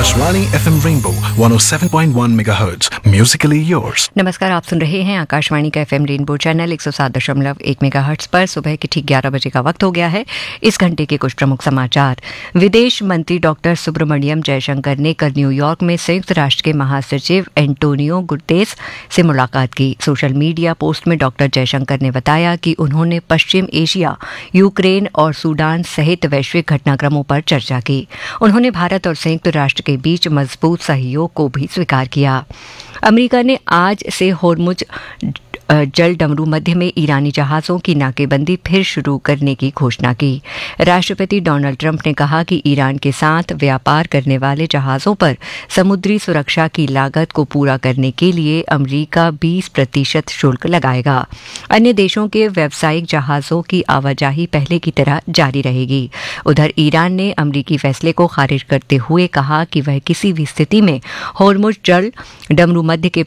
Akashvani FM Rainbow 107.1 MHz Musically yours। नमस्कार, आप सुन रहे हैं आकाशवाणी का FM रेनबो चैनल 107.1 मेगाहर्ट्ज पर। सुबह के ठीक 11 बजे का वक्त हो गया है। इस घंटे के कुछ प्रमुख समाचार। विदेश मंत्री डॉक्टर सुब्रमण्यम जयशंकर ने कल न्यूयॉर्क में संयुक्त राष्ट्र के महासचिव एंटोनियो गुतेरेस से मुलाकात की। सोशल मीडिया पोस्ट में डॉक्टर जयशंकर ने बताया कि उन्होंने पश्चिम एशिया, यूक्रेन और सूडान सहित वैश्विक घटनाक्रमों पर चर्चा की। उन्होंने भारत और संयुक्त राष्ट्र के बीच मजबूत सहयोग को भी स्वीकार किया। अमेरिका ने आज से होर्मुज जल डमरू मध्य में ईरानी जहाज़ों की नाकेबंदी फिर शुरू करने की घोषणा की। राष्ट्रपति डोनाल्ड ट्रंप ने कहा कि ईरान के साथ व्यापार करने वाले जहाज़ों पर समुद्री सुरक्षा की लागत को पूरा करने के लिए अमेरिका 20% शुल्क लगाएगा। अन्य देशों के व्यावसायिक जहाज़ों की आवाजाही पहले की तरह जारी रहेगी। उधर ईरान ने अमेरिकी फैसले को खारिज करते हुए कहा कि वह किसी भी स्थिति में होर्मुज जल डमरू मध्य के